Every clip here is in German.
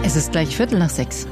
Es ist gleich 5:45.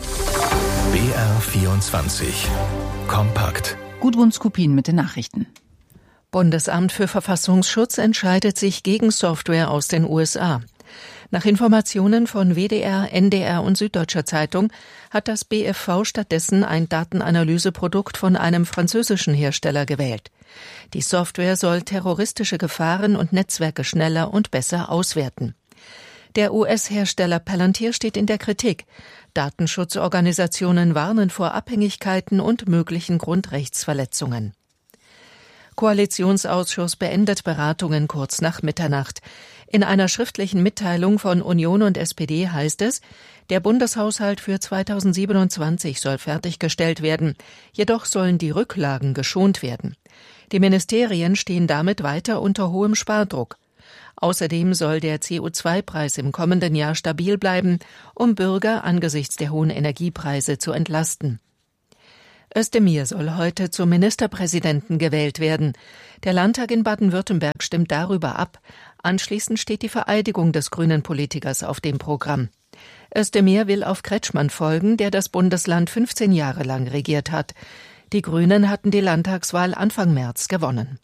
BR24 Kompakt. Gudrun Skupin mit den Nachrichten. Bundesamt für Verfassungsschutz entscheidet sich gegen Software aus den USA. Nach Informationen von WDR, NDR und Süddeutscher Zeitung hat das BfV stattdessen ein Datenanalyseprodukt von einem französischen Hersteller gewählt. Die Software soll terroristische Gefahren und Netzwerke schneller und besser auswerten. Der US-Hersteller Palantir steht in der Kritik. Datenschutzorganisationen warnen vor Abhängigkeiten und möglichen Grundrechtsverletzungen. Koalitionsausschuss beendet Beratungen kurz nach Mitternacht. In einer schriftlichen Mitteilung von Union und SPD heißt es, der Bundeshaushalt für 2027 soll fertiggestellt werden. Jedoch sollen die Rücklagen geschont werden. Die Ministerien stehen damit weiter unter hohem Spardruck. Außerdem soll der CO2-Preis im kommenden Jahr stabil bleiben, um Bürger angesichts der hohen Energiepreise zu entlasten. Özdemir soll heute zum Ministerpräsidenten gewählt werden. Der Landtag in Baden-Württemberg stimmt darüber ab. Anschließend steht die Vereidigung des grünen Politikers auf dem Programm. Özdemir will auf Kretschmann folgen, der das Bundesland 15 Jahre lang regiert hat. Die Grünen hatten die Landtagswahl Anfang März gewonnen.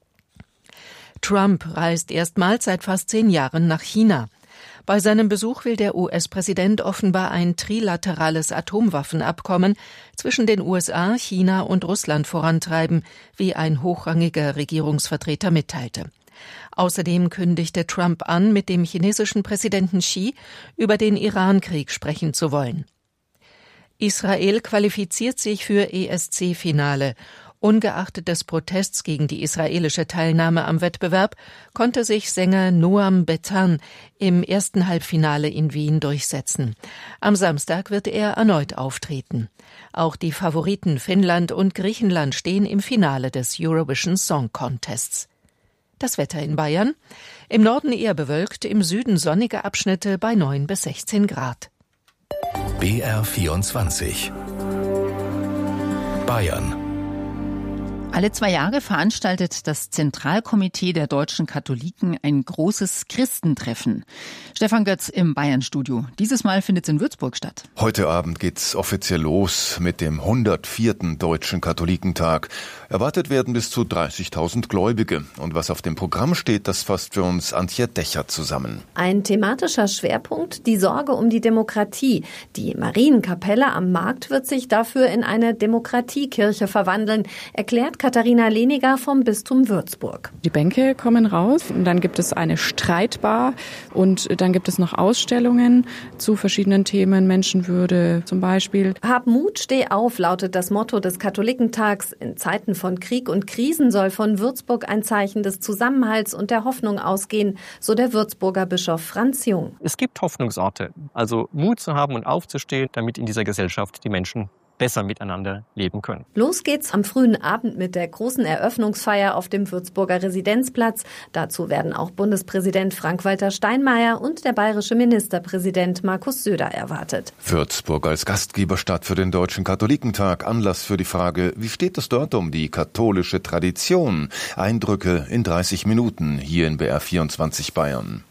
Trump reist erstmals seit fast 10 Jahren nach China. Bei seinem Besuch will der US-Präsident offenbar ein trilaterales Atomwaffenabkommen zwischen den USA, China und Russland vorantreiben, wie ein hochrangiger Regierungsvertreter mitteilte. Außerdem kündigte Trump an, mit dem chinesischen Präsidenten Xi über den Iran-Krieg sprechen zu wollen. Israel qualifiziert sich für ESC-Finale. Ungeachtet des Protests gegen die israelische Teilnahme am Wettbewerb konnte sich Sänger Noam Betan im ersten Halbfinale in Wien durchsetzen. Am Samstag wird er erneut auftreten. Auch die Favoriten Finnland und Griechenland stehen im Finale des Eurovision Song Contests. Das Wetter in Bayern: im Norden eher bewölkt, im Süden sonnige Abschnitte bei 9 bis 16 Grad. BR24 Bayern. Alle 2 Jahre veranstaltet das Zentralkomitee der deutschen Katholiken ein großes Christentreffen. Stefan Götz im Bayern-Studio. Dieses Mal findet es in Würzburg statt. Heute Abend geht's offiziell los mit dem 104. Deutschen Katholikentag. Erwartet werden bis zu 30.000 Gläubige. Und was auf dem Programm steht, das fasst für uns Antje Dächer zusammen. Ein thematischer Schwerpunkt, die Sorge um die Demokratie. Die Marienkapelle am Markt wird sich dafür in eine Demokratiekirche verwandeln, erklärt Katharina Leniger vom Bistum Würzburg. Die Bänke kommen raus und dann gibt es eine Streitbar und dann gibt es noch Ausstellungen zu verschiedenen Themen, Menschenwürde zum Beispiel. Hab Mut, steh auf, lautet das Motto des Katholikentags. In Zeiten von Krieg und Krisen soll von Würzburg ein Zeichen des Zusammenhalts und der Hoffnung ausgehen, so der Würzburger Bischof Franz Jung. Es gibt Hoffnungsorte, also Mut zu haben und aufzustehen, damit in dieser Gesellschaft die Menschen besser miteinander leben können. Los geht's am frühen Abend mit der großen Eröffnungsfeier auf dem Würzburger Residenzplatz. Dazu werden auch Bundespräsident Frank-Walter Steinmeier und der bayerische Ministerpräsident Markus Söder erwartet. Würzburg als Gastgeberstadt für den Deutschen Katholikentag. Anlass für die Frage, wie steht es dort um die katholische Tradition? Eindrücke in 30 Minuten hier in BR24 Bayern.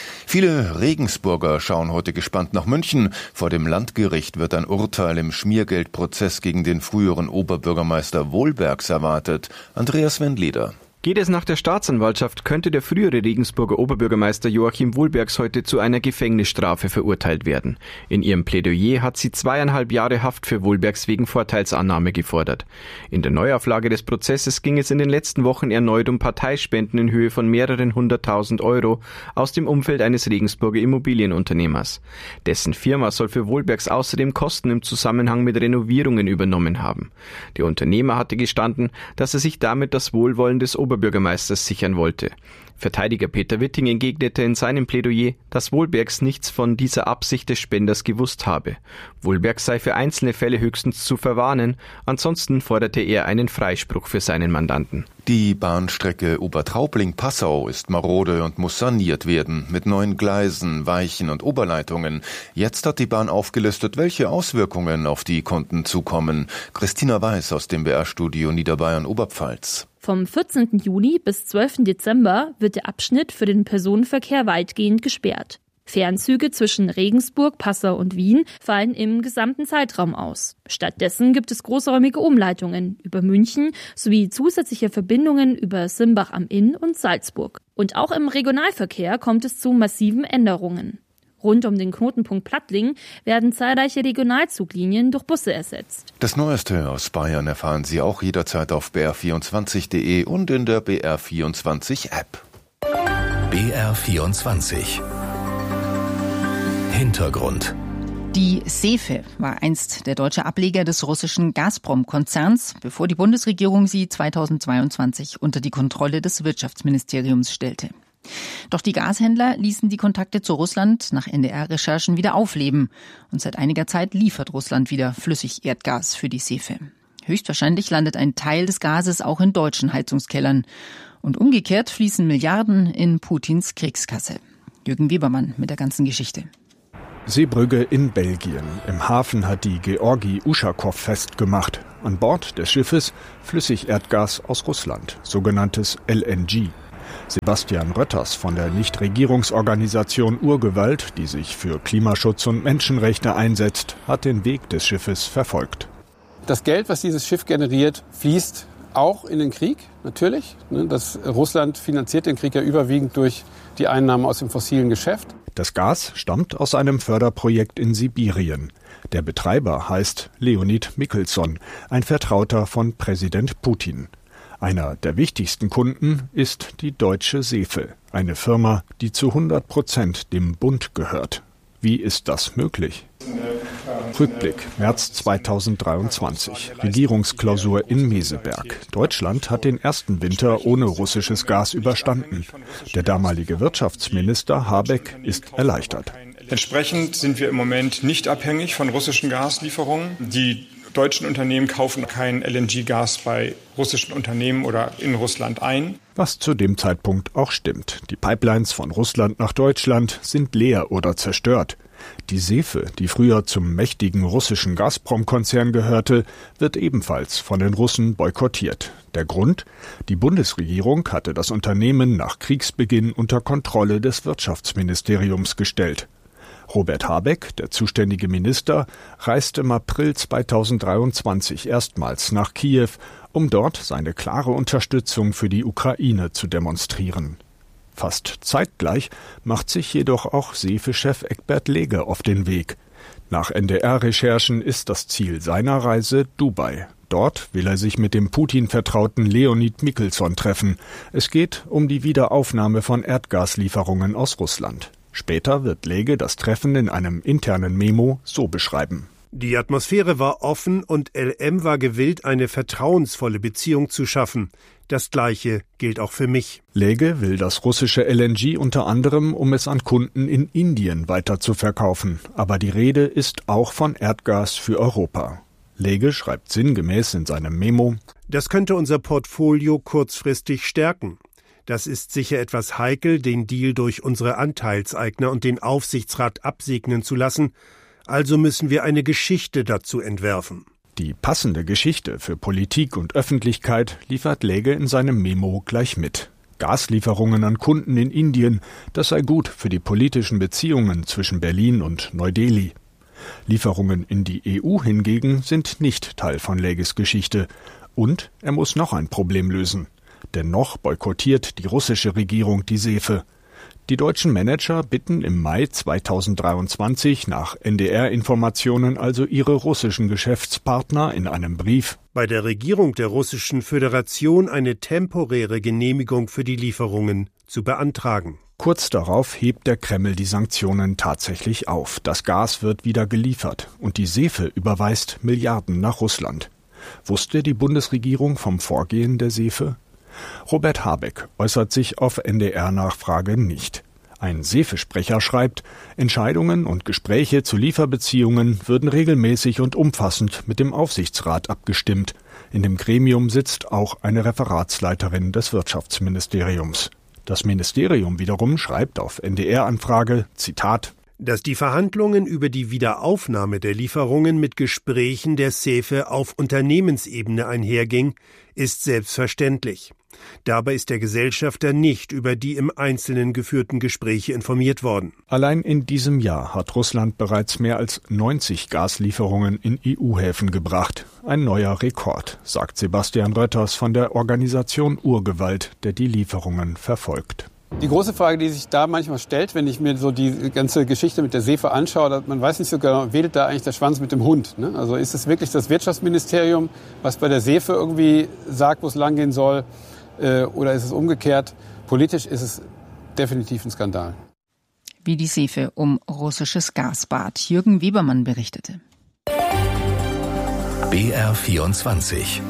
Viele Regensburger schauen heute gespannt nach München. Vor dem Landgericht wird ein Urteil im Schmiergeldprozess gegen den früheren Oberbürgermeister Wohlbergs erwartet. Andreas Wendleder. Geht es nach der Staatsanwaltschaft, könnte der frühere Regensburger Oberbürgermeister Joachim Wohlbergs heute zu einer Gefängnisstrafe verurteilt werden. In ihrem Plädoyer hat sie 2,5 Jahre Haft für Wohlbergs wegen Vorteilsannahme gefordert. In der Neuauflage des Prozesses ging es in den letzten Wochen erneut um Parteispenden in Höhe von mehreren 100.000 Euro aus dem Umfeld eines Regensburger Immobilienunternehmers. Dessen Firma soll für Wohlbergs außerdem Kosten im Zusammenhang mit Renovierungen übernommen haben. Der Unternehmer hatte gestanden, dass er sich damit das Wohlwollen des Oberbürgermeisters sichern wollte. Verteidiger Peter Witting entgegnete in seinem Plädoyer, dass Wohlbergs nichts von dieser Absicht des Spenders gewusst habe. Wohlbergs sei für einzelne Fälle höchstens zu verwarnen, ansonsten forderte er einen Freispruch für seinen Mandanten. Die Bahnstrecke Obertraubling-Passau ist marode und muss saniert werden, mit neuen Gleisen, Weichen und Oberleitungen. Jetzt hat die Bahn aufgelistet, welche Auswirkungen auf die Kunden zukommen. Christina Weiß aus dem BR-Studio Niederbayern-Oberpfalz. Vom 14. Juni bis 12. Dezember wird der Abschnitt für den Personenverkehr weitgehend gesperrt. Fernzüge zwischen Regensburg, Passau und Wien fallen im gesamten Zeitraum aus. Stattdessen gibt es großräumige Umleitungen über München sowie zusätzliche Verbindungen über Simbach am Inn und Salzburg. Und auch im Regionalverkehr kommt es zu massiven Änderungen. Rund um den Knotenpunkt Plattling werden zahlreiche Regionalzuglinien durch Busse ersetzt. Das Neueste aus Bayern erfahren Sie auch jederzeit auf br24.de und in der BR24-App. BR24 Hintergrund. Die Sefe war einst der deutsche Ableger des russischen Gazprom-Konzerns, bevor die Bundesregierung sie 2022 unter die Kontrolle des Wirtschaftsministeriums stellte. Doch die Gashändler ließen die Kontakte zu Russland nach NDR-Recherchen wieder aufleben. Und seit einiger Zeit liefert Russland wieder Flüssig-Erdgas für die Sefe. Höchstwahrscheinlich landet ein Teil des Gases auch in deutschen Heizungskellern. Und umgekehrt fließen Milliarden in Putins Kriegskasse. Jürgen Webermann mit der ganzen Geschichte. Seebrügge in Belgien. Im Hafen hat die Georgi Uschakow festgemacht. An Bord des Schiffes Flüssig-Erdgas aus Russland, sogenanntes LNG. Sebastian Rötters von der Nichtregierungsorganisation Urgewalt, die sich für Klimaschutz und Menschenrechte einsetzt, hat den Weg des Schiffes verfolgt. Das Geld, was dieses Schiff generiert, fließt auch in den Krieg, natürlich. Russland finanziert den Krieg ja überwiegend durch die Einnahmen aus dem fossilen Geschäft. Das Gas stammt aus einem Förderprojekt in Sibirien. Der Betreiber heißt Leonid Mikhelson, ein Vertrauter von Präsident Putin. Einer der wichtigsten Kunden ist die deutsche Sefe, eine Firma, die zu 100% dem Bund gehört. Wie ist das möglich? Rückblick, März 2023, Regierungsklausur in Meseberg. Deutschland hat den ersten Winter ohne russisches Gas überstanden. Der damalige Wirtschaftsminister Habeck ist erleichtert. Entsprechend sind wir im Moment nicht abhängig von russischen Gaslieferungen. Die deutschen Unternehmen kaufen kein LNG-Gas bei russischen Unternehmen oder in Russland ein. Was zu dem Zeitpunkt auch stimmt. Die Pipelines von Russland nach Deutschland sind leer oder zerstört. Die Sefe, die früher zum mächtigen russischen Gazprom-Konzern gehörte, wird ebenfalls von den Russen boykottiert. Der Grund? Die Bundesregierung hatte das Unternehmen nach Kriegsbeginn unter Kontrolle des Wirtschaftsministeriums gestellt. Robert Habeck, der zuständige Minister, reiste im April 2023 erstmals nach Kiew, um dort seine klare Unterstützung für die Ukraine zu demonstrieren. Fast zeitgleich macht sich jedoch auch Sefe-Chef Egbert Lege auf den Weg. Nach NDR-Recherchen ist das Ziel seiner Reise Dubai. Dort will er sich mit dem Putin-Vertrauten Leonid Mikhelson treffen. Es geht um die Wiederaufnahme von Erdgaslieferungen aus Russland. Später wird Lege das Treffen in einem internen Memo so beschreiben. Die Atmosphäre war offen und LM war gewillt, eine vertrauensvolle Beziehung zu schaffen. Das Gleiche gilt auch für mich. Lege will das russische LNG unter anderem, um es an Kunden in Indien weiter zu verkaufen. Aber die Rede ist auch von Erdgas für Europa. Lege schreibt sinngemäß in seinem Memo: Das könnte unser Portfolio kurzfristig stärken. Das ist sicher etwas heikel, den Deal durch unsere Anteilseigner und den Aufsichtsrat absegnen zu lassen. Also müssen wir eine Geschichte dazu entwerfen. Die passende Geschichte für Politik und Öffentlichkeit liefert Lege in seinem Memo gleich mit. Gaslieferungen an Kunden in Indien, das sei gut für die politischen Beziehungen zwischen Berlin und Neu-Delhi. Lieferungen in die EU hingegen sind nicht Teil von Leges Geschichte. Und er muss noch ein Problem lösen. Denn noch boykottiert die russische Regierung die Sefe. Die deutschen Manager bitten im Mai 2023 nach NDR-Informationen also ihre russischen Geschäftspartner in einem Brief, bei der Regierung der Russischen Föderation eine temporäre Genehmigung für die Lieferungen zu beantragen. Kurz darauf hebt der Kreml die Sanktionen tatsächlich auf. Das Gas wird wieder geliefert und die Sefe überweist Milliarden nach Russland. Wusste die Bundesregierung vom Vorgehen der Sefe? Robert Habeck äußert sich auf NDR-Nachfrage nicht. Ein Sefe-Sprecher schreibt, Entscheidungen und Gespräche zu Lieferbeziehungen würden regelmäßig und umfassend mit dem Aufsichtsrat abgestimmt. In dem Gremium sitzt auch eine Referatsleiterin des Wirtschaftsministeriums. Das Ministerium wiederum schreibt auf NDR-Anfrage, Zitat, Dass die Verhandlungen über die Wiederaufnahme der Lieferungen mit Gesprächen der SEFE auf Unternehmensebene einherging, ist selbstverständlich. Dabei ist der Gesellschafter nicht über die im Einzelnen geführten Gespräche informiert worden. Allein in diesem Jahr hat Russland bereits mehr als 90 Gaslieferungen in EU-Häfen gebracht. Ein neuer Rekord, sagt Sebastian Rötters von der Organisation Urgewalt, der die Lieferungen verfolgt. Die große Frage, die sich da manchmal stellt, wenn ich mir so die ganze Geschichte mit der SEFE anschaue, man weiß nicht so genau, wedelt da eigentlich der Schwanz mit dem Hund, ne? Also ist es wirklich das Wirtschaftsministerium, was bei der SEFE irgendwie sagt, wo es langgehen soll, oder ist es umgekehrt? Politisch ist es definitiv ein Skandal. Wie die SEFE um russisches Gas bat. Jürgen Webermann berichtete. BR24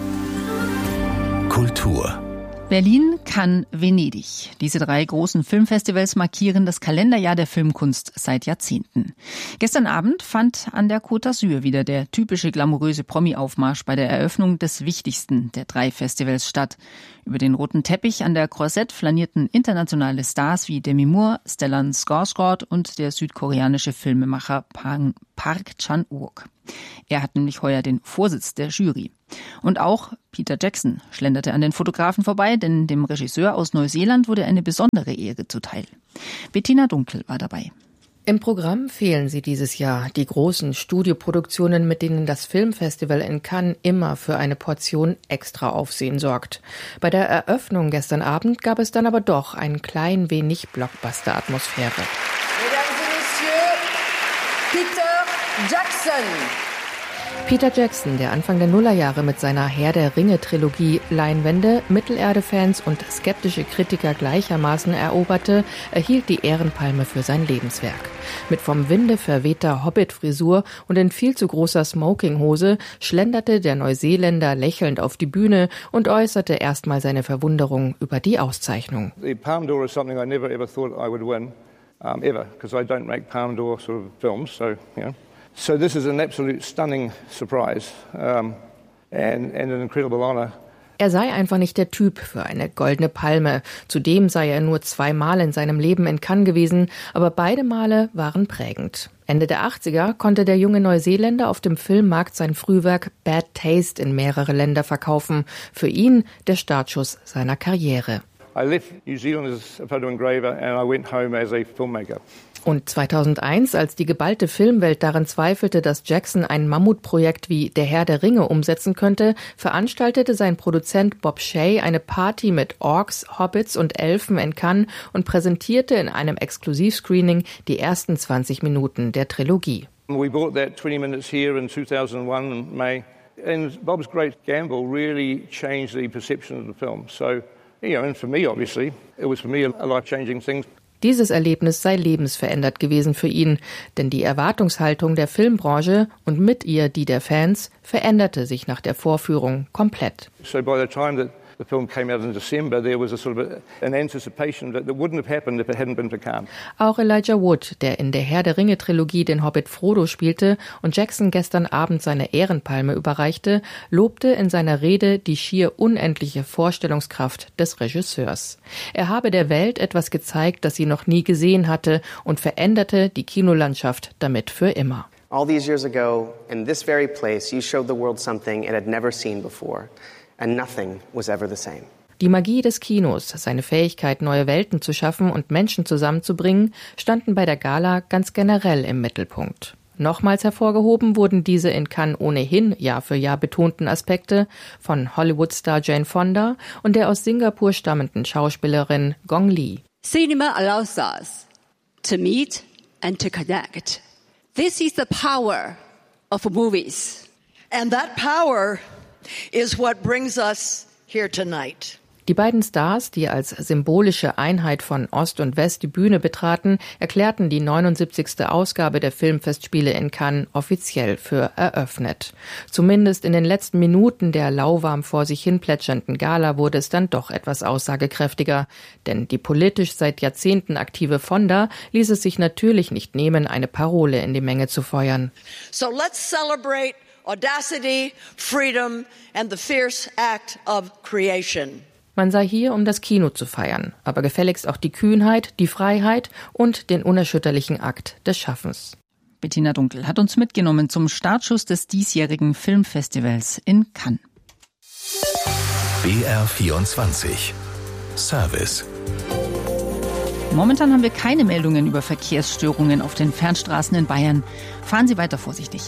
Kultur. Berlin, Cannes, Venedig. Diese 3 großen Filmfestivals markieren das Kalenderjahr der Filmkunst seit Jahrzehnten. Gestern Abend fand an der Côte d'Azur wieder der typische glamouröse Promi-Aufmarsch bei der Eröffnung des wichtigsten der 3 Festivals statt. Über den roten Teppich an der Croisette flanierten internationale Stars wie Demi Moore, Stellan Skarsgård und der südkoreanische Filmemacher Park Chan-wook. Er hat nämlich heuer den Vorsitz der Jury. Und auch Peter Jackson schlenderte an den Fotografen vorbei, denn dem Regisseur aus Neuseeland wurde eine besondere Ehre zuteil. Bettina Dunkel war dabei. Im Programm fehlen sie dieses Jahr, die großen Studioproduktionen, mit denen das Filmfestival in Cannes immer für eine Portion extra Aufsehen sorgt. Bei der Eröffnung gestern Abend gab es dann aber doch ein klein wenig Blockbuster-Atmosphäre. Mesdames et Messieurs, Peter Jackson. Peter Jackson, der Anfang der Nullerjahre mit seiner Herr der Ringe-Trilogie Leinwände, Mittelerde-Fans und skeptische Kritiker gleichermaßen eroberte, erhielt die Ehrenpalme für sein Lebenswerk. Mit vom Winde verwehter Hobbit-Frisur und in viel zu großer Smokinghose schlenderte der Neuseeländer lächelnd auf die Bühne und äußerte erstmal seine Verwunderung über die Auszeichnung. The Palme d'Or is something I never ever thought I would win, ever, because I don't make Palme d'Or sort of films, so, you know. So this is an absolute stunning surprise and an incredible honor. Er sei einfach nicht der Typ für eine goldene Palme. Zudem sei er nur 2 Mal in seinem Leben in Cannes gewesen, aber beide Male waren prägend. Ende der 80er konnte der junge Neuseeländer auf dem Filmmarkt sein Frühwerk Bad Taste in mehrere Länder verkaufen. Für ihn der Startschuss seiner Karriere. I left New Zealand as a photo engraver and I went home as a filmmaker. Und 2001, als die geballte Filmwelt daran zweifelte, dass Jackson ein Mammutprojekt wie Der Herr der Ringe umsetzen könnte, veranstaltete sein Produzent Bob Shaye eine Party mit Orks, Hobbits und Elfen in Cannes und präsentierte in einem Exklusivscreening die ersten 20 Minuten der Trilogie. We bought that 20 minutes here in 2001 in May, and Bob's great gamble really changed the perception of the film. So, you know, and for me, obviously, it was for me a life-changing thing. Dieses Erlebnis sei lebensverändert gewesen für ihn, denn die Erwartungshaltung der Filmbranche und mit ihr die der Fans veränderte sich nach der Vorführung komplett. So by the time that the film came out in December, there was a sort of an anticipation that wouldn't have happened if it hadn't been for Cannes. Auch Elijah Wood, der in der Herr der Ringe-Trilogie den Hobbit Frodo spielte und Jackson gestern Abend seine Ehrenpalme überreichte, lobte in seiner Rede die schier unendliche Vorstellungskraft des Regisseurs. Er habe der Welt etwas gezeigt, das sie noch nie gesehen hatte und veränderte die Kinolandschaft damit für immer. All these years ago, in this very place, you showed the world something it had never seen before. And nothing was ever the same. Die Magie des Kinos, seine Fähigkeit, neue Welten zu schaffen und Menschen zusammenzubringen, standen bei der Gala ganz generell im Mittelpunkt. Nochmals hervorgehoben wurden diese in Cannes ohnehin Jahr für Jahr betonten Aspekte von Hollywood-Star Jane Fonda und der aus Singapur stammenden Schauspielerin Gong Li. Cinema allows us to meet and to connect. This is the power of movies. And that power is what brings us here tonight. Die beiden Stars, die als symbolische Einheit von Ost und West die Bühne betraten, erklärten die 79. Ausgabe der Filmfestspiele in Cannes offiziell für eröffnet. Zumindest in den letzten Minuten der lauwarm vor sich hin plätschernden Gala wurde es dann doch etwas aussagekräftiger. Denn die politisch seit Jahrzehnten aktive Fonda ließ es sich natürlich nicht nehmen, eine Parole in die Menge zu feuern. So let's celebrate audacity, freedom and the fierce act of creation. Man sei hier, um das Kino zu feiern, aber gefälligst auch die Kühnheit, die Freiheit und den unerschütterlichen Akt des Schaffens. Bettina Dunkel hat uns mitgenommen zum Startschuss des diesjährigen Filmfestivals in Cannes. BR24 Service. Momentan haben wir keine Meldungen über Verkehrsstörungen auf den Fernstraßen in Bayern. Fahren Sie weiter vorsichtig.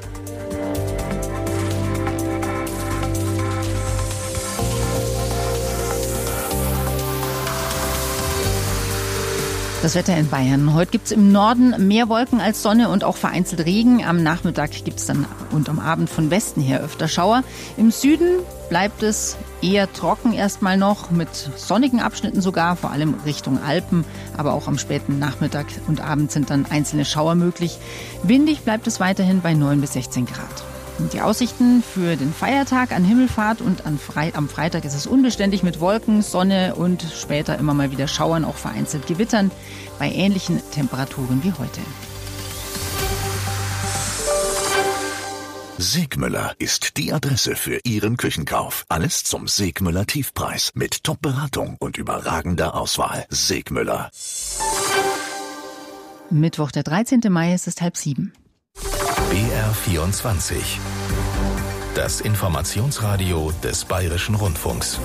Das Wetter in Bayern. Heute gibt es im Norden mehr Wolken als Sonne und auch vereinzelt Regen. Am Nachmittag gibt es dann und am Abend von Westen her öfter Schauer. Im Süden bleibt es eher trocken erstmal noch, mit sonnigen Abschnitten sogar, vor allem Richtung Alpen. Aber auch am späten Nachmittag und Abend sind dann einzelne Schauer möglich. Windig bleibt es weiterhin bei 9 bis 16 Grad. Und die Aussichten für den Feiertag an Himmelfahrt und am Freitag ist es unbeständig mit Wolken, Sonne und später immer mal wieder Schauern, auch vereinzelt Gewittern, bei ähnlichen Temperaturen wie heute. Segmüller ist die Adresse für Ihren Küchenkauf. Alles zum Segmüller Tiefpreis mit Top-Beratung und überragender Auswahl. Segmüller. Mittwoch, der 13. Mai, es ist 6:30. BR24. Das Informationsradio des Bayerischen Rundfunks.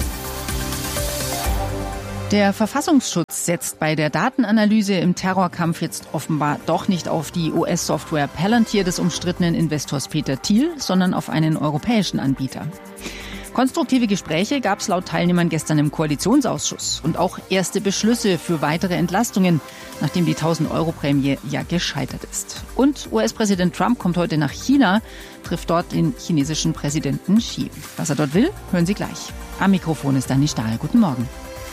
Der Verfassungsschutz setzt bei der Datenanalyse im Terrorkampf jetzt offenbar doch nicht auf die US-Software Palantir des umstrittenen Investors Peter Thiel, sondern auf einen europäischen Anbieter. Konstruktive Gespräche gab es laut Teilnehmern gestern im Koalitionsausschuss und auch erste Beschlüsse für weitere Entlastungen, nachdem die 1.000-Euro-Prämie ja gescheitert ist. Und US-Präsident Trump kommt heute nach China, trifft dort den chinesischen Präsidenten Xi. Was er dort will, hören Sie gleich. Am Mikrofon ist Dani Stahl. Guten Morgen.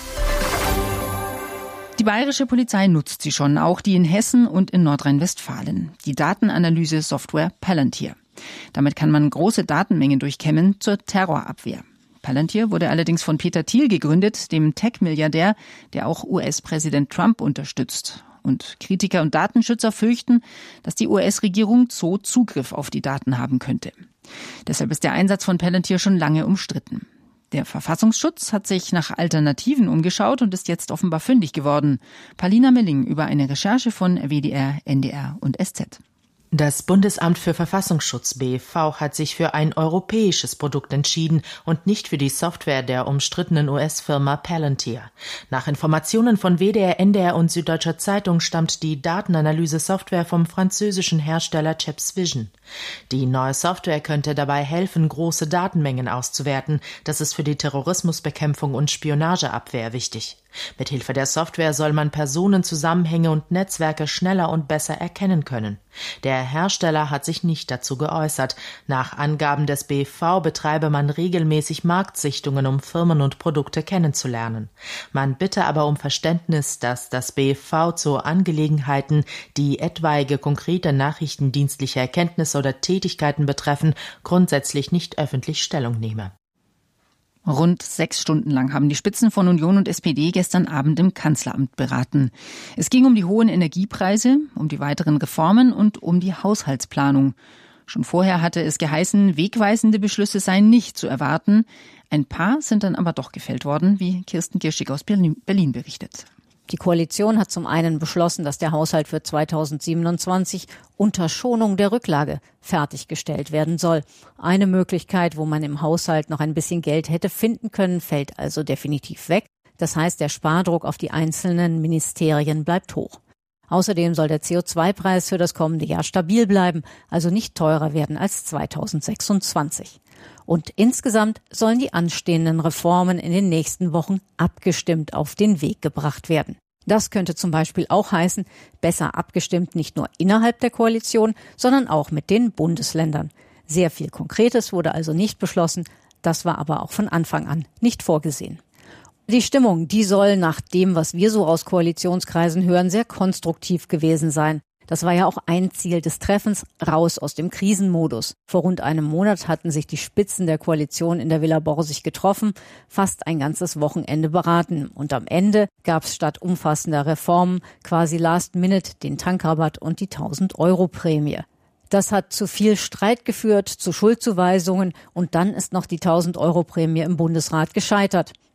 Die bayerische Polizei nutzt sie schon, auch die in Hessen und in Nordrhein-Westfalen. Die Datenanalyse-Software Palantir. Damit kann man große Datenmengen durchkämmen zur Terrorabwehr. Palantir wurde allerdings von Peter Thiel gegründet, dem Tech-Milliardär, der auch US-Präsident Trump unterstützt. Und Kritiker und Datenschützer fürchten, dass die US-Regierung so Zugriff auf die Daten haben könnte. Deshalb ist der Einsatz von Palantir schon lange umstritten. Der Verfassungsschutz hat sich nach Alternativen umgeschaut und ist jetzt offenbar fündig geworden. Paulina Melling über eine Recherche von WDR, NDR und SZ. Das Bundesamt für Verfassungsschutz BFV hat sich für ein europäisches Produkt entschieden und nicht für die Software der umstrittenen US-Firma Palantir. Nach Informationen von WDR, NDR und Süddeutscher Zeitung stammt die Datenanalyse-Software vom französischen Hersteller ChapsVision. Die neue Software könnte dabei helfen, große Datenmengen auszuwerten. Das ist für die Terrorismusbekämpfung und Spionageabwehr wichtig. Mithilfe der Software soll man Personenzusammenhänge und Netzwerke schneller und besser erkennen können. Der Hersteller hat sich nicht dazu geäußert. Nach Angaben des BFV betreibe man regelmäßig Marktsichtungen, um Firmen und Produkte kennenzulernen. Man bitte aber um Verständnis, dass das BFV zu Angelegenheiten, die etwaige konkrete nachrichtendienstliche Erkenntnisse oder Tätigkeiten betreffen, grundsätzlich nicht öffentlich Stellung nehme. Rund 6 Stunden lang haben die Spitzen von Union und SPD gestern Abend im Kanzleramt beraten. Es ging um die hohen Energiepreise, um die weiteren Reformen und um die Haushaltsplanung. Schon vorher hatte es geheißen, wegweisende Beschlüsse seien nicht zu erwarten. Ein paar sind dann aber doch gefällt worden, wie Kirsten Gierschig aus Berlin berichtet. Die Koalition hat zum einen beschlossen, dass der Haushalt für 2027 unter Schonung der Rücklage fertiggestellt werden soll. Eine Möglichkeit, wo man im Haushalt noch ein bisschen Geld hätte finden können, fällt also definitiv weg. Das heißt, der Spardruck auf die einzelnen Ministerien bleibt hoch. Außerdem soll der CO2-Preis für das kommende Jahr stabil bleiben, also nicht teurer werden als 2026. Und insgesamt sollen die anstehenden Reformen in den nächsten Wochen abgestimmt auf den Weg gebracht werden. Das könnte zum Beispiel auch heißen, besser abgestimmt nicht nur innerhalb der Koalition, sondern auch mit den Bundesländern. Sehr viel Konkretes wurde also nicht beschlossen, das war aber auch von Anfang an nicht vorgesehen. Die Stimmung, die soll nach dem, was wir so aus Koalitionskreisen hören, sehr konstruktiv gewesen sein. Das war ja auch ein Ziel des Treffens, raus aus dem Krisenmodus. Vor rund einem Monat hatten sich die Spitzen der Koalition in der Villa Borsig getroffen, fast ein ganzes Wochenende beraten. Und am Ende gab es statt umfassender Reformen quasi last minute den Tankrabatt und die 1.000-Euro-Prämie. Das hat zu viel Streit geführt, zu Schuldzuweisungen und dann ist noch die 1.000-Euro-Prämie im Bundesrat gescheitert.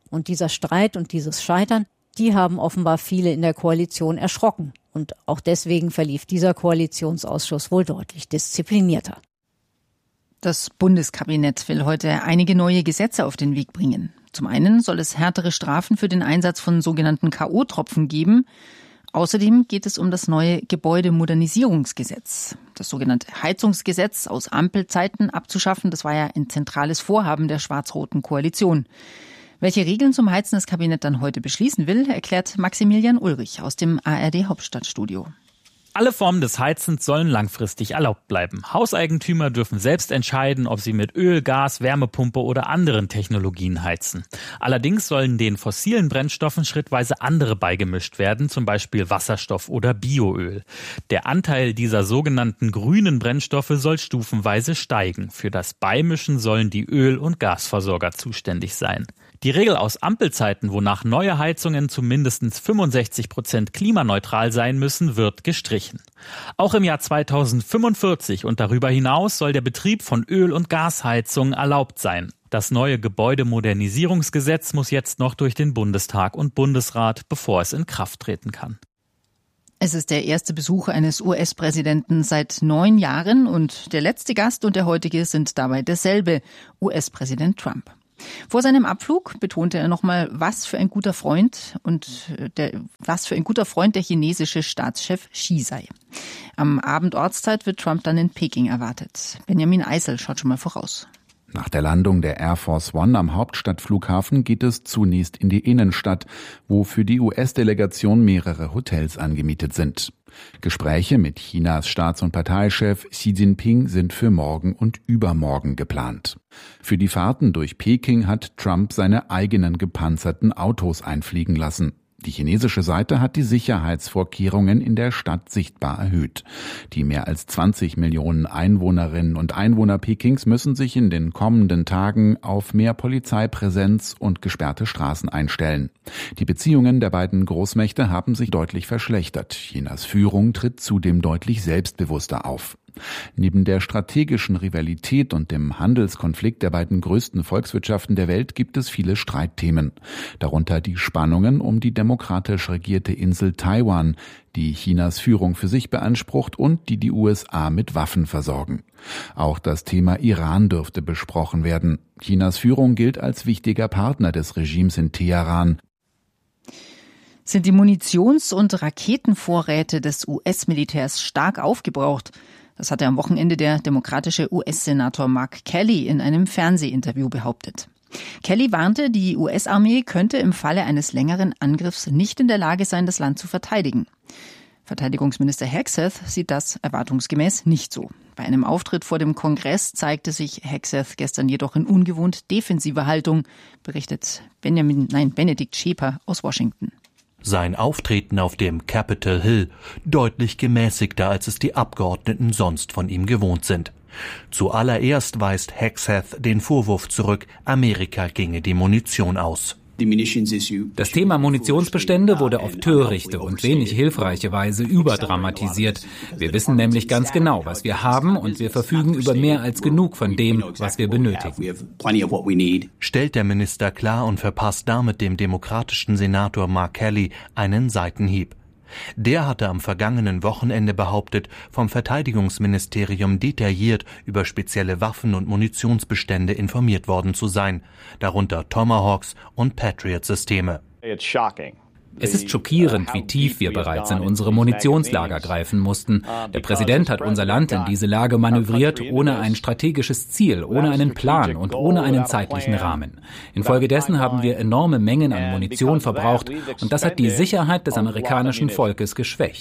Und dieser Streit und dieses Scheitern, die haben offenbar viele in der Koalition erschrocken. Und auch deswegen verlief dieser Koalitionsausschuss wohl deutlich disziplinierter. Das Bundeskabinett will heute einige neue Gesetze auf den Weg bringen. Zum einen soll es härtere Strafen für den Einsatz von sogenannten K.O.-Tropfen geben. Außerdem geht es um das neue Gebäudemodernisierungsgesetz. Das sogenannte Heizungsgesetz aus Ampelzeiten abzuschaffen, das war ja ein zentrales Vorhaben der schwarz-roten Koalition. Welche Regeln zum Heizen das Kabinett dann heute beschließen will, erklärt Maximilian Ulrich aus dem ARD-Hauptstadtstudio. Alle Formen des Heizens sollen langfristig erlaubt bleiben. Hauseigentümer dürfen selbst entscheiden, ob sie mit Öl, Gas, Wärmepumpe oder anderen Technologien heizen. Allerdings sollen den fossilen Brennstoffen schrittweise andere beigemischt werden, zum Beispiel Wasserstoff oder Bioöl. Der Anteil dieser sogenannten grünen Brennstoffe soll stufenweise steigen. Für das Beimischen sollen die Öl- und Gasversorger zuständig sein. Die Regel aus Ampelzeiten, wonach neue Heizungen zu mindestens 65% klimaneutral sein müssen, wird gestrichen. Auch im Jahr 2045 und darüber hinaus soll der Betrieb von Öl- und Gasheizungen erlaubt sein. Das neue Gebäudemodernisierungsgesetz muss jetzt noch durch den Bundestag und Bundesrat, bevor es in Kraft treten kann. Es ist der erste Besuch eines US-Präsidenten seit 9 Jahren und der letzte Gast und der heutige sind dabei derselbe, US-Präsident Trump. Vor seinem Abflug betonte er nochmal, was für ein guter Freund der chinesische Staatschef Xi sei. Am Abend Ortszeit wird Trump dann in Peking erwartet. Benjamin Eisel schaut schon mal voraus. Nach der Landung der Air Force One am Hauptstadtflughafen geht es zunächst in die Innenstadt, wo für die US-Delegation mehrere Hotels angemietet sind. Gespräche mit Chinas Staats- und Parteichef Xi Jinping sind für morgen und übermorgen geplant. Für die Fahrten durch Peking hat Trump seine eigenen gepanzerten Autos einfliegen lassen. Die chinesische Seite hat die Sicherheitsvorkehrungen in der Stadt sichtbar erhöht. Die mehr als 20 Millionen Einwohnerinnen und Einwohner Pekings müssen sich in den kommenden Tagen auf mehr Polizeipräsenz und gesperrte Straßen einstellen. Die Beziehungen der beiden Großmächte haben sich deutlich verschlechtert. Chinas Führung tritt zudem deutlich selbstbewusster auf. Neben der strategischen Rivalität und dem Handelskonflikt der beiden größten Volkswirtschaften der Welt gibt es viele Streitthemen. Darunter die Spannungen um die demokratisch regierte Insel Taiwan, die Chinas Führung für sich beansprucht und die USA mit Waffen versorgen. Auch das Thema Iran dürfte besprochen werden. Chinas Führung gilt als wichtiger Partner des Regimes in Teheran. Sind die Munitions- und Raketenvorräte des US-Militärs stark aufgebraucht? Das hatte am Wochenende der demokratische US-Senator Mark Kelly in einem Fernsehinterview behauptet. Kelly warnte, die US-Armee könnte im Falle eines längeren Angriffs nicht in der Lage sein, das Land zu verteidigen. Verteidigungsminister Hegseth sieht das erwartungsgemäß nicht so. Bei einem Auftritt vor dem Kongress zeigte sich Hegseth gestern jedoch in ungewohnt defensiver Haltung, berichtet Benedikt Scheper aus Washington. Sein Auftreten auf dem Capitol Hill deutlich gemäßigter, als es die Abgeordneten sonst von ihm gewohnt sind. Zuallererst weist Hegseth den Vorwurf zurück, Amerika ginge die Munition aus. Das Thema Munitionsbestände wurde auf törichte und wenig hilfreiche Weise überdramatisiert. Wir wissen nämlich ganz genau, was wir haben, und wir verfügen über mehr als genug von dem, was wir benötigen. Stellt der Minister klar und verpasst damit dem demokratischen Senator Mark Kelly einen Seitenhieb. Der hatte am vergangenen Wochenende behauptet, vom Verteidigungsministerium detailliert über spezielle Waffen- und Munitionsbestände informiert worden zu sein, darunter Tomahawks und Patriot-Systeme. Es ist schockierend, wie tief wir bereits in unsere Munitionslager greifen mussten. Der Präsident hat unser Land in diese Lage manövriert, ohne ein strategisches Ziel, ohne einen Plan und ohne einen zeitlichen Rahmen. Infolgedessen haben wir enorme Mengen an Munition verbraucht, und das hat die Sicherheit des amerikanischen Volkes geschwächt.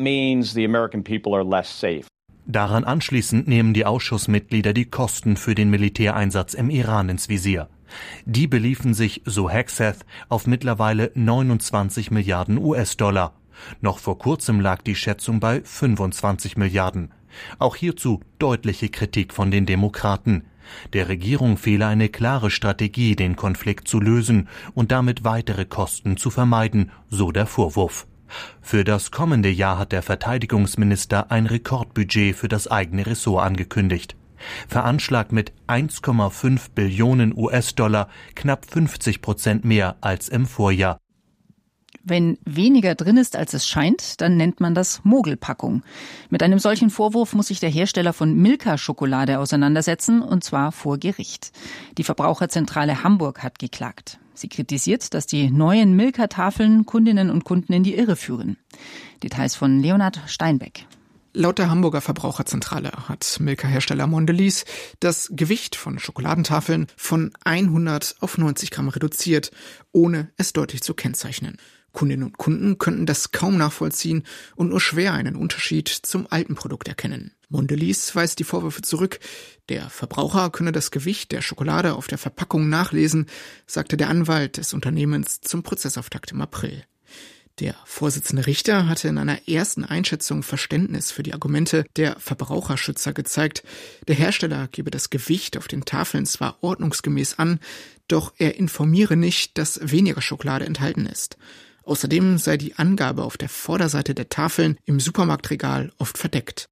Daran anschließend nehmen die Ausschussmitglieder die Kosten für den Militäreinsatz im Iran ins Visier. Die beliefen sich, so Hegseth, auf mittlerweile 29 Milliarden US-Dollar. Noch vor kurzem lag die Schätzung bei 25 Milliarden. Auch hierzu deutliche Kritik von den Demokraten. Der Regierung fehle eine klare Strategie, den Konflikt zu lösen und damit weitere Kosten zu vermeiden, so der Vorwurf. Für das kommende Jahr hat der Verteidigungsminister ein Rekordbudget für das eigene Ressort angekündigt. veranschlagt mit 1,5 Billionen US-Dollar, knapp 50% mehr als im Vorjahr. Wenn weniger drin ist, als es scheint, dann nennt man das Mogelpackung. Mit einem solchen Vorwurf muss sich der Hersteller von Milka-Schokolade auseinandersetzen, und zwar vor Gericht. Die Verbraucherzentrale Hamburg hat geklagt. Sie kritisiert, dass die neuen Milka-Tafeln Kundinnen und Kunden in die Irre führen. Details von Leonhard Steinbeck. Laut der Hamburger Verbraucherzentrale hat Milka-Hersteller Mondelez das Gewicht von Schokoladentafeln von 100 auf 90 Gramm reduziert, ohne es deutlich zu kennzeichnen. Kundinnen und Kunden könnten das kaum nachvollziehen und nur schwer einen Unterschied zum alten Produkt erkennen. Mondelez weist die Vorwürfe zurück. Der Verbraucher könne das Gewicht der Schokolade auf der Verpackung nachlesen, sagte der Anwalt des Unternehmens zum Prozessauftakt im April. Der Vorsitzende Richter hatte in einer ersten Einschätzung Verständnis für die Argumente der Verbraucherschützer gezeigt. Der Hersteller gebe das Gewicht auf den Tafeln zwar ordnungsgemäß an, doch er informiere nicht, dass weniger Schokolade enthalten ist. Außerdem sei die Angabe auf der Vorderseite der Tafeln im Supermarktregal oft verdeckt.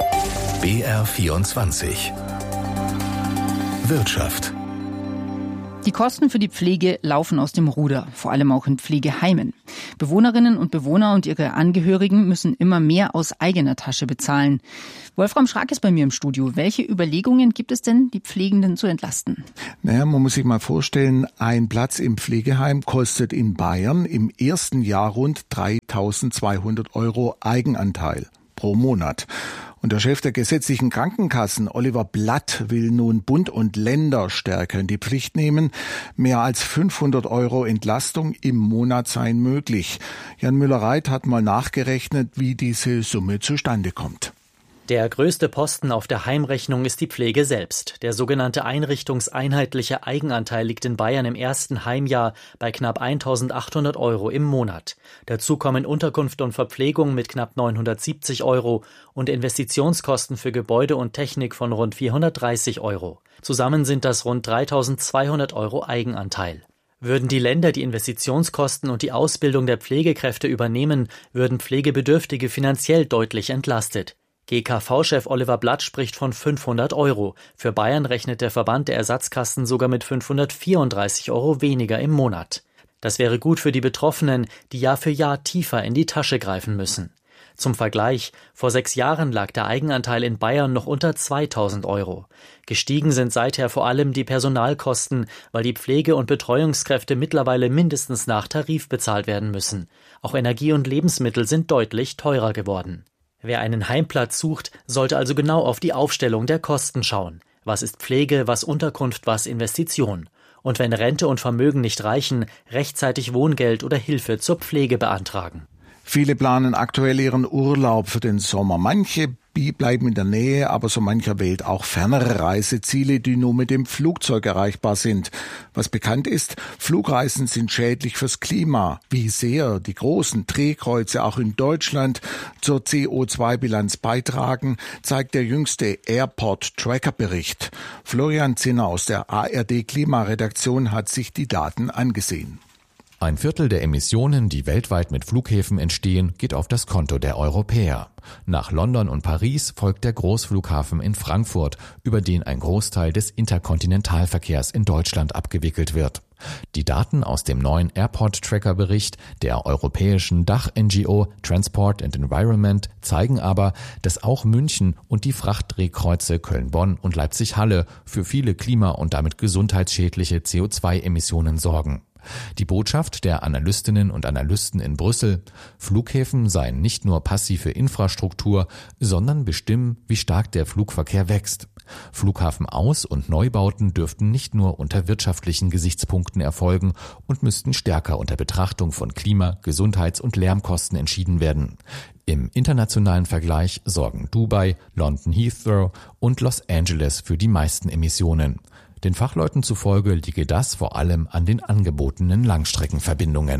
BR24 Wirtschaft. Die Kosten für die Pflege laufen aus dem Ruder, vor allem auch in Pflegeheimen. Bewohnerinnen und Bewohner und ihre Angehörigen müssen immer mehr aus eigener Tasche bezahlen. Wolfram Schrag ist bei mir im Studio. Welche Überlegungen gibt es denn, die Pflegenden zu entlasten? Naja, man muss sich mal vorstellen, ein Platz im Pflegeheim kostet in Bayern im ersten Jahr rund 3.200 € Eigenanteil pro Monat. Und der Chef der gesetzlichen Krankenkassen, Oliver Blatt, will nun Bund und Länder stärker in die Pflicht nehmen. Mehr als 500 € Entlastung im Monat seien möglich. Jan Müller-Reit hat mal nachgerechnet, wie diese Summe zustande kommt. Der größte Posten auf der Heimrechnung ist die Pflege selbst. Der sogenannte einrichtungseinheitliche Eigenanteil liegt in Bayern im ersten Heimjahr bei knapp 1.800 € im Monat. Dazu kommen Unterkunft und Verpflegung mit knapp 970 € und Investitionskosten für Gebäude und Technik von rund 430 €. Zusammen sind das rund 3.200 € Eigenanteil. Würden die Länder die Investitionskosten und die Ausbildung der Pflegekräfte übernehmen, würden Pflegebedürftige finanziell deutlich entlastet. GKV-Chef Oliver Blatt spricht von 500 €. Für Bayern rechnet der Verband der Ersatzkassen sogar mit 534 € weniger im Monat. Das wäre gut für die Betroffenen, die Jahr für Jahr tiefer in die Tasche greifen müssen. Zum Vergleich, vor 6 Jahren lag der Eigenanteil in Bayern noch unter 2.000 €. Gestiegen sind seither vor allem die Personalkosten, weil die Pflege- und Betreuungskräfte mittlerweile mindestens nach Tarif bezahlt werden müssen. Auch Energie und Lebensmittel sind deutlich teurer geworden. Wer einen Heimplatz sucht, sollte also genau auf die Aufstellung der Kosten schauen. Was ist Pflege, was Unterkunft, was Investition? Und wenn Rente und Vermögen nicht reichen, rechtzeitig Wohngeld oder Hilfe zur Pflege beantragen. Viele planen aktuell ihren Urlaub für den Sommer. Manche bleiben in der Nähe, aber so mancher wählt auch fernere Reiseziele, die nur mit dem Flugzeug erreichbar sind. Was bekannt ist, Flugreisen sind schädlich fürs Klima. Wie sehr die großen Drehkreuze auch in Deutschland zur CO2-Bilanz beitragen, zeigt der jüngste Airport-Tracker-Bericht. Florian Zinner aus der ARD-Klimaredaktion hat sich die Daten angesehen. 1/4 der Emissionen, die weltweit mit Flughäfen entstehen, geht auf das Konto der Europäer. Nach London und Paris folgt der Großflughafen in Frankfurt, über den ein Großteil des Interkontinentalverkehrs in Deutschland abgewickelt wird. Die Daten aus dem neuen Airport-Tracker-Bericht der europäischen Dach-NGO Transport and Environment zeigen aber, dass auch München und die Frachtdrehkreuze Köln-Bonn und Leipzig-Halle für viele klima- und damit gesundheitsschädliche CO2-Emissionen sorgen. Die Botschaft der Analystinnen und Analysten in Brüssel: Flughäfen seien nicht nur passive Infrastruktur, sondern bestimmen, wie stark der Flugverkehr wächst. Flughafenaus- und Neubauten dürften nicht nur unter wirtschaftlichen Gesichtspunkten erfolgen und müssten stärker unter Betrachtung von Klima-, Gesundheits- und Lärmkosten entschieden werden. Im internationalen Vergleich sorgen Dubai, London Heathrow und Los Angeles für die meisten Emissionen. Den Fachleuten zufolge liege das vor allem an den angebotenen Langstreckenverbindungen.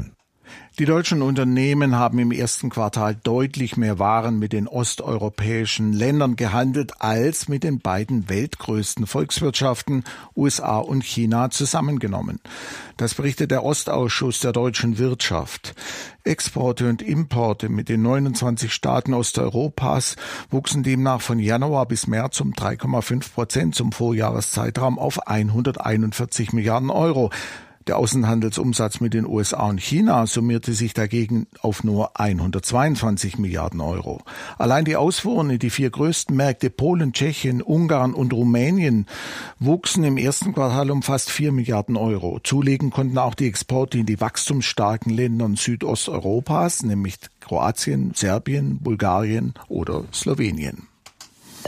Die deutschen Unternehmen haben im ersten Quartal deutlich mehr Waren mit den osteuropäischen Ländern gehandelt als mit den beiden weltgrößten Volkswirtschaften USA und China zusammengenommen. Das berichtet der Ostausschuss der deutschen Wirtschaft. Exporte und Importe mit den 29 Staaten Osteuropas wuchsen demnach von Januar bis März um 3,5% zum Vorjahreszeitraum auf 141 Milliarden Euro. Der Außenhandelsumsatz mit den USA und China summierte sich dagegen auf nur 122 Milliarden Euro. Allein die Ausfuhren in die 4 größten Märkte Polen, Tschechien, Ungarn und Rumänien wuchsen im ersten Quartal um fast 4 Milliarden Euro. Zulegen konnten auch die Exporte in die wachstumsstarken Länder Südosteuropas, nämlich Kroatien, Serbien, Bulgarien oder Slowenien.